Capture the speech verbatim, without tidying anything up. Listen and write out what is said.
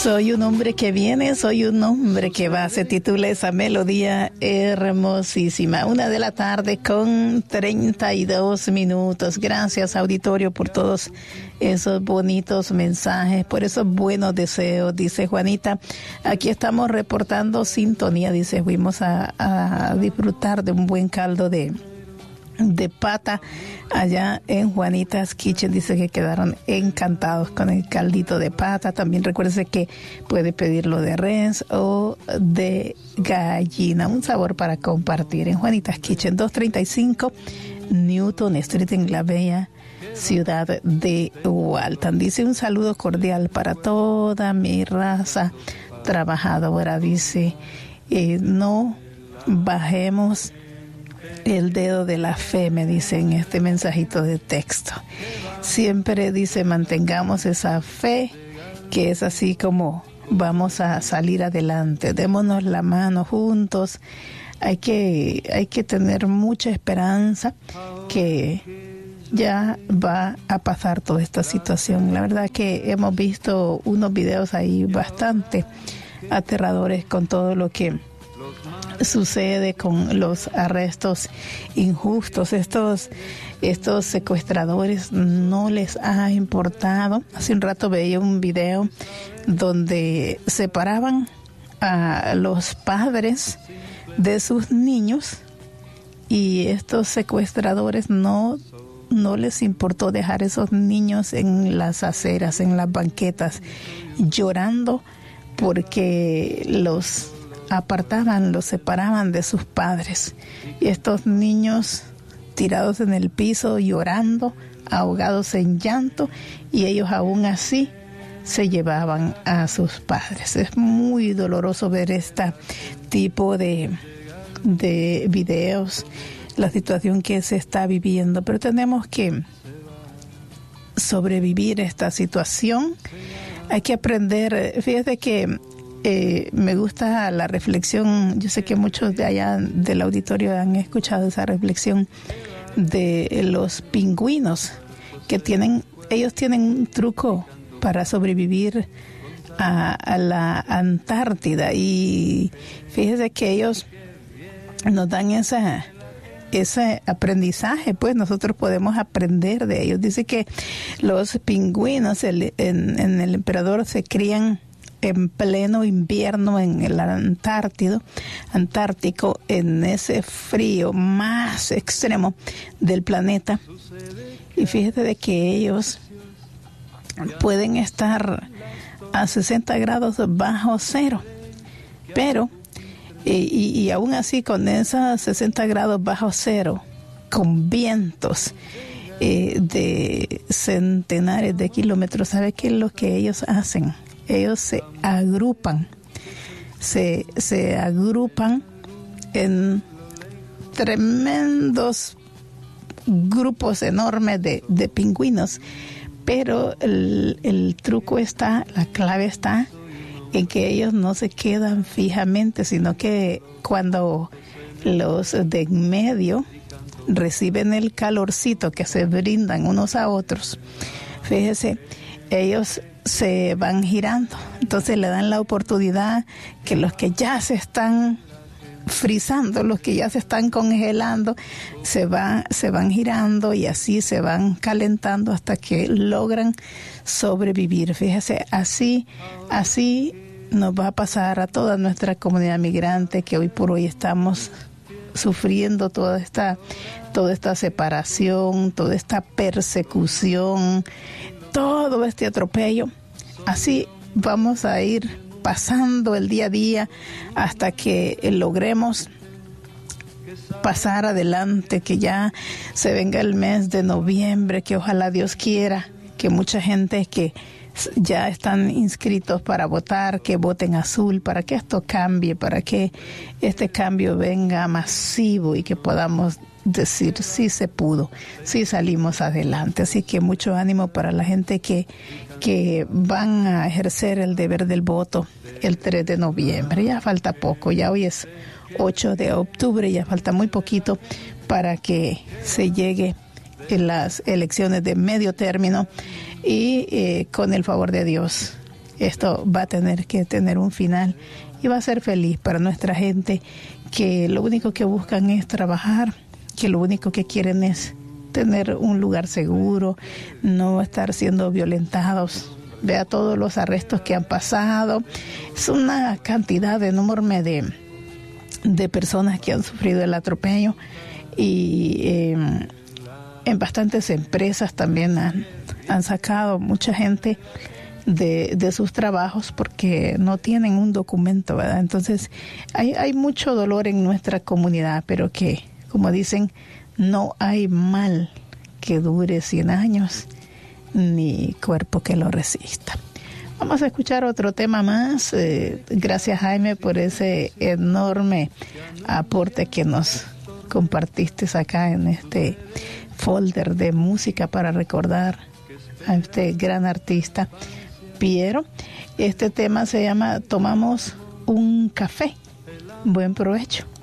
Soy un hombre que viene, soy un hombre que va. Se titula esa melodía hermosísima. Una de la tarde con treinta y dos minutos. Gracias, auditorio, por todos esos bonitos mensajes, por esos buenos deseos. Dice Juanita, aquí estamos reportando sintonía. Dice, fuimos a, a disfrutar de un buen caldo de... de pata allá en Juanita's Kitchen. Dice que quedaron encantados con el caldito de pata. También recuérdese que puede pedirlo de res o de gallina, un sabor para compartir en Juanita's Kitchen, doscientos treinta y cinco Newton Street en la bella ciudad de Waltham. Dice, un saludo cordial para toda mi raza trabajadora. Dice, eh, no bajemos el dedo de la fe, me dice en este mensajito de texto. Siempre dice, mantengamos esa fe, que es así como vamos a salir adelante. Démonos la mano juntos. Hay que, hay que tener mucha esperanza que ya va a pasar toda esta situación. La verdad que hemos visto unos videos ahí bastante aterradores con todo lo que sucede con los arrestos injustos. Estos, estos secuestradores no les ha importado. Hace un rato veía un video donde separaban a los padres de sus niños y estos secuestradores no, no les importó dejar esos niños en las aceras, en las banquetas, llorando porque los apartaban, los separaban de sus padres. Y estos niños tirados en el piso, llorando, ahogados en llanto, y ellos aún así se llevaban a sus padres. Es muy doloroso ver este tipo de, de videos, la situación que se está viviendo, pero tenemos que sobrevivir esta situación. Hay que aprender. Fíjate que Eh, me gusta la reflexión. Yo sé que muchos de allá del auditorio han escuchado esa reflexión de los pingüinos, que tienen, ellos tienen un truco para sobrevivir a, a la Antártida, y fíjese que ellos nos dan esa, ese aprendizaje, pues nosotros podemos aprender de ellos. Dice que los pingüinos el, en, en el Emperador se crían en pleno invierno en el Antártido, Antártico, en ese frío más extremo del planeta. Y fíjate de que ellos pueden estar a sesenta grados bajo cero, pero y, y aún así con esos sesenta grados bajo cero, con vientos eh, de centenares de kilómetros, ¿sabe qué es lo que ellos hacen? Ellos se agrupan, se, se agrupan en tremendos grupos enormes de, de pingüinos, pero el, el truco está, la clave está en que ellos no se quedan fijamente, sino que cuando los de en medio reciben el calorcito que se brindan unos a otros, fíjese, ellos se van girando. Entonces le dan la oportunidad que los que ya se están frizando, los que ya se están congelando, se van, se van girando y así se van calentando hasta que logran sobrevivir. Fíjese, así, así nos va a pasar a toda nuestra comunidad migrante, que hoy por hoy estamos sufriendo toda esta, toda esta separación, toda esta persecución, todo este atropello. Así vamos a ir pasando el día a día hasta que logremos pasar adelante, que ya se venga el mes de noviembre, que ojalá Dios quiera que mucha gente que ya están inscritos para votar, que voten azul, para que esto cambie, para que este cambio venga masivo y que podamos decir, sí se pudo, sí salimos adelante. Así que mucho ánimo para la gente que, que van a ejercer el deber del voto el tres de noviembre. Ya falta poco, ya hoy es ocho de octubre, ya falta muy poquito para que se llegue en las elecciones de medio término y eh, con el favor de Dios esto va a tener que tener un final y va a ser feliz para nuestra gente que lo único que buscan es trabajar, que lo único que quieren es tener un lugar seguro, no estar siendo violentados. Vea todos los arrestos que han pasado. Es una cantidad enorme de, de personas que han sufrido el atropello y eh, en bastantes empresas también han, han sacado mucha gente de, de sus trabajos porque no tienen un documento, ¿verdad? Entonces hay, hay mucho dolor en nuestra comunidad, pero que, como dicen, no hay mal que dure cien años, ni cuerpo que lo resista. Vamos a escuchar otro tema más. Eh, gracias, Jaime, por ese enorme aporte que nos compartiste acá en este folder de música para recordar a este gran artista, Piero. Este tema se llama Tomamos un café. Buen provecho.